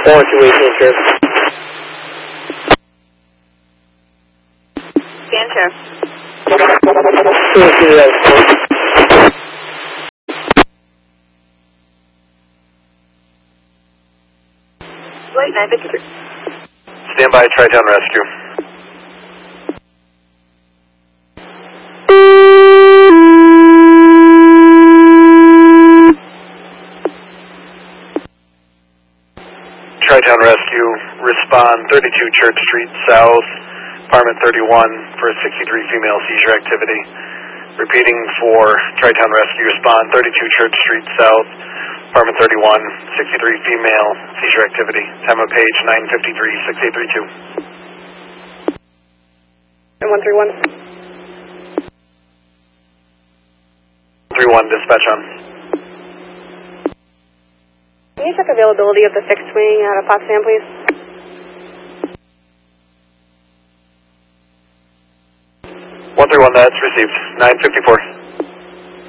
4-2-18, sure. Stand check. 2-2-4. Flight 953. Stand by, Tri-Town Rescue. Tri-Town Rescue, respond 32 Church Street South, apartment 31 for a 63 female seizure activity. Repeating for Tri-Town Rescue, respond 32 Church Street South, apartment 31, 63 female seizure activity. Time of page 953-6832. And 131. 31, dispatch on. Can you check availability of the fixed wing out of Potsdam, please? 131, that's received. 954.